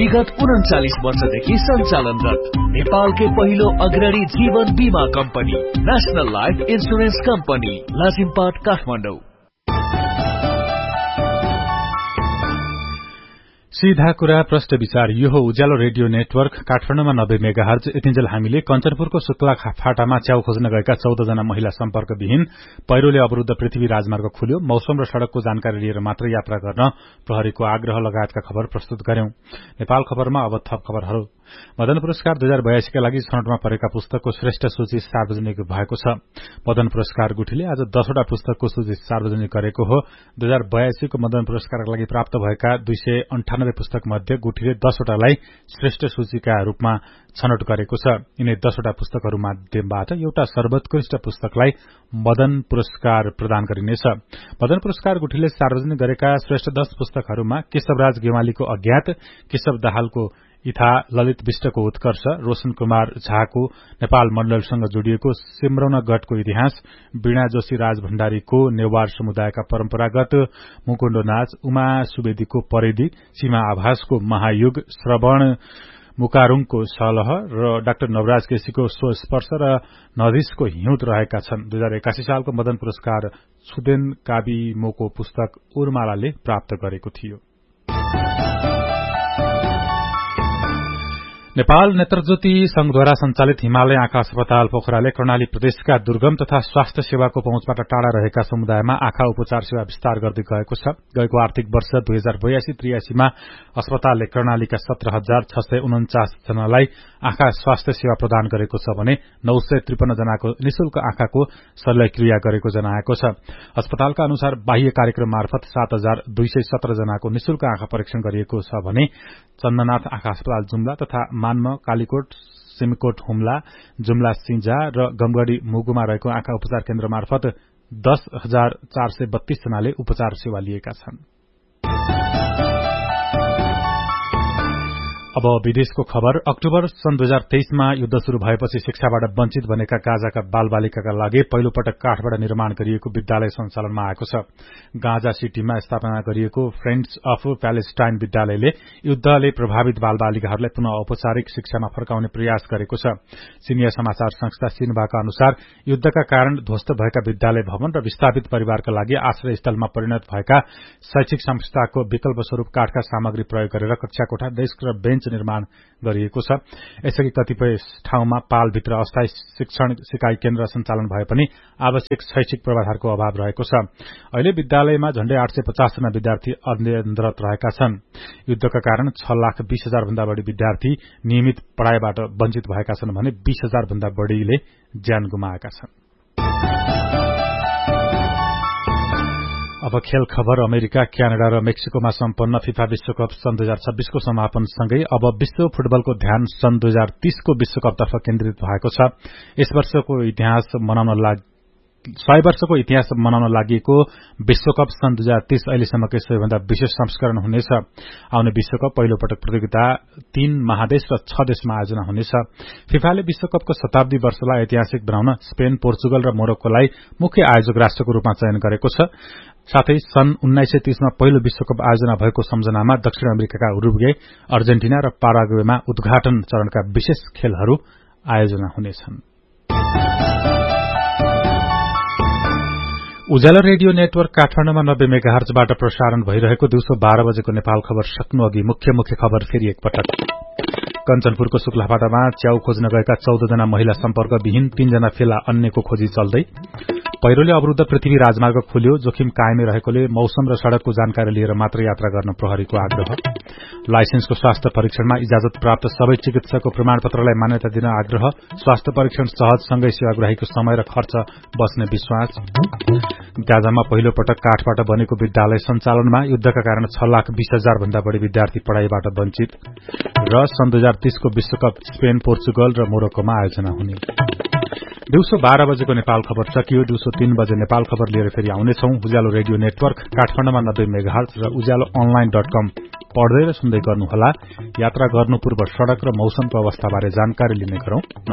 विगत 39 वर्षदेखि सञ्चालनरत नेपालकै पहिलो अग्रणी जीवन बीमा company national life insurance company Lazimpat Kathmandu. सीधा कुरा प्रश्न विचार यो हो उज्यालो रेडियो नेटवर्क काठमाडौँमा 90 मेगाहर्ज। यतिन्जेल हामीले कञ्चनपुरको शुक्ला फाटामा च्याउ खोज्न गएका 14 जना महिला सम्पर्कविहीन पहिरोले अवरुद्ध पृथ्वी राजमार्ग खुल्यो, मौसम र सड़कको जानकारी लिएर मात्र यात्रा गर्न प्रहरीको आग्रह लगायतका खबर प्रस्तुत गर्यौं। नेपाल खबरमा अब थप खबरहरू। मदन पुरस्कार 2082 का लागि छनौटमा परेका पुस्तकको श्रेष्ठ सूची सार्वजनिक भएको छ। मदन पुरस्कार गुठीले आज 10 वटा पुस्तकको सूची सार्वजनिक गरेको हो। 2082 को मदन पुरस्कारका लागि प्राप्त भएका 298 पुस्तक मध्ये गुठीले 10 वटालाई श्रेष्ठ सूचीका रूपमा छनौट गरेको छ। यिनै 10 वटा पुस्तकहरू माध्यमबाट एउटा सर्वोत्कृष्ट पुस्तकलाई मदन पुरस्कार प्रदान गरिनेछ। मदन पुरस्कार गुठीले सार्वजनिक गरेका श्रेष्ठ 10 पुस्तकहरूमा केशवराज गेवालीको अज्ञात, केशव दाहालको इथा, ललित विष्टको उत्कर्ष, रोशन कुमार झाको नेपाल मण्डलसँग जोडिएको सिमरौना गढको इतिहास, वीणा जोशी राज भण्डारीको नेवार समुदायका परम्परागत मुकुण्डो नाच, उमा सुवेदीको परिधि, सीमा आभासको महायुग, श्रवण मुकारुङको सलह र डाक्टर नवराज केसीको स्वस्पर्श र नदिसको हिउँद रहेका छन्। 2081 सालको मदन पुरस्कार छुदेन काबिमोको पुस्तक उर्मालाले प्राप्त गरेको थियो। नेपाल नेत्रज्योति संघद्वारा संचालित हिमालय आँखा अस्पताल पोखराले कर्णाली प्रदेशका दुर्गम तथा स्वास्थ्य सेवाको पहुँचबाट टाढा रहेका समुदायमा आँखा उपचार सेवा विस्तार गर्दै गएको छ। गएको आर्थिक वर्ष 2082-83 मा अस्पतालले कर्णालीका 17,649 जनालाई आँखा स्वास्थ्य सेवा प्रदान गरेको छ भने 953 जनाको निशुल्क आँखाको शल्यक्रिया गरेको जनाएको छ। अस्पतालका अनुसार बाह्य कार्यक्रम मार्फत 7,217 जनाको निशुल्क आँखा परीक्षण गरिएको छ भने चन्दनाथ आँखा अस्पताल जुम्ला तथा मान्म, कालीकोट, सिमकोट हुम्ला, जुम्ला सिंजा र गमगढ़ी मुगुमा रहेको आँखा उपचार केन्द्र मार्फत 10,432 जनाले उपचार सेवा लिएका छन्। अब विदेशको खबर। अक्टोबर सन् 2023 मा युद्ध शुरू भएपछि शिक्षाबाट वञ्चित बनेका गाजाका बालबालिकाका लागि पहिलो पटक काठबाट निर्माण गरिएको विद्यालय सञ्चालनमा आएको छ। गाजा सिटीमा स्थापना गरिएको फ्रेन्ड्स अफ प्यालेस्टाइन विद्यालयले युद्धले प्रभावित बालबालिकाहरूलाई पुनः औपचारिक शिक्षामा फर्काउने प्रयास गरेको छ। चिनिया समाचार संस्था सिन्हुवाका अनुसार युद्धका कारण ध्वस्त भएका विद्यालय भवन र विस्थापित परिवारका लागि आश्रय स्थलमा परिणत भएका शैक्षिक संस्थाको विकल्प स्वरूप काठका सामग्री प्रयोग गरेर कक्षा कोठा, डेस्क र बेन्च निर्माण गरिएको छ। यसअघि कतिपय ठाउँमा पालभित्र अस्थायी शिक्षण सिकाइ केन्द्र सञ्चालन भए पनि आवश्यक शैक्षिक पूर्वाधारको अभाव रहेको छ। अहिले विद्यालयमा झण्डै 850 जना विद्यार्थी अध्ययनरत रहेका छन्। युद्धका कारण 6,20,000 भन्दा बढ़ी विद्यार्थी नियमित पढ़ाइबाट वञ्चित भएका छन् भने 20,000 भन्दा बढ़ीले ज्यान गुमाएका छन्। अब खेल खबर। अमेरिका, क्यानाडा र मेक्सिकोमा सम्पन्न फिफा विश्वकप सन् 2026 को समापनसँगै अब विश्व फुटबलको ध्यान सन् 2030 को विश्वकपतर्फ केन्द्रित भएको छ। 100 वर्षको इतिहास मनाउन लागि विश्वकप सन् 2030 अहिलेसम्मकै सबैभन्दा विशेष संस्करण हुनेछ। आउने विश्वकप पहिलो पटक प्रतियोगिता 3 महादेश र 6 देशमा आयोजना हुनेछ। फिफाले विश्वकपको शताब्दी वर्षलाई ऐतिहासिक बनाउन स्पेन, पोर्चुगल र मोरक्कोलाई मुख्य आयोजक राष्ट्रको रूपमा चयन गरेको छ। साथै सन् 1930 मा पहिलो विश्वकप आयोजना भएको सम्झनामा दक्षिण अमेरिकाका उरुग्वे, अर्जेन्टिना र पाराग्वेमा उद्घाटन चरणका विशेष खेलहरू आयोजना हुनेछन्। उज्यालो रेडियो नेटवर्क काठमाडौँमा 90 मेगाहर्जबाट प्रसारण भइरहेको दिउँसो 12 बजेको नेपाल खबर सक्नु अघि मुख्य खबर फेरि एकपटक। कञ्चनपुरको शुक्लाफाटामा च्याउ खोज्न गएका 14 जना महिला सम्पर्कविहीन, 3 जना फेला अन्यको खोजी चल्दै। पहिरोले अवरुद्ध पृथ्वी राजमार्ग खुल्यो, जोखिम कायमै रहेकोले मौसम र सड़कको जानकारी लिएर मात्र यात्रा गर्न प्रहरीको आग्रह। लाइसेन्सको स्वास्थ्य परीक्षणमा इजाजत प्राप्त सबै चिकित्सकको प्रमाणपत्रलाई मान्यता दिन आग्रह। स्वास्थ्य परीक्षण सहजसँगै सेवाग्राहीको समय र खर्च बच्ने विश्वास। गाजामा पहिलो पटक काठबाट बनेको विद्यालय सञ्चालनमा, युद्धका कारण 6,20,000 भन्दा बढ़ी विद्यार्थी पढ़ाइबाट वञ्चित। र सन् 2030 को विश्वकप स्पेन, पोर्चुगल र मोरक्कोमा आयोजना हुने। दिउँसो 12 बजेको नेपाल खबर सकियो। दिउँसो 3 बजे नेपाल खबर लिएर फेरि आउनेछौं। उज्यालो रेडियो नेटवर्क काठमाडौँमा 90 मेगाहर्ज र ujalloonline.com पढ्दै र सुन्दै गर्नुहोला। यात्रा गर्नु पूर्व सड़क र मौसमको अवस्थाबारे जानकारी लिने गरौं।